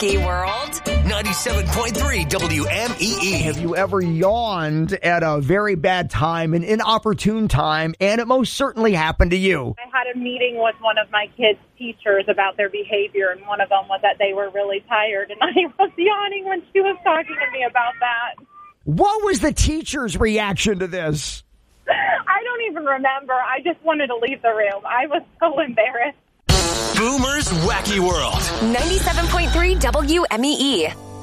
Wacky World. 97.3 WMEE. Have you ever yawned at a very bad time, an inopportune time, and it most certainly happened to you? I had a meeting with one of my kids' teachers about their behavior, and one of them was that they were really tired, and I was yawning when she was talking to me about that. What was the teacher's reaction to this? I don't even remember. I just wanted to leave the room. I was so embarrassed. Boomer's Wacky World. 97.3 WMEE.